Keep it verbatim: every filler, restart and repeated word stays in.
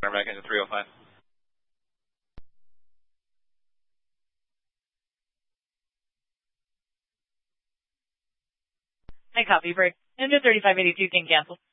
back into three oh five. I copy, break. Engine thirty-five eighty-two can cancel.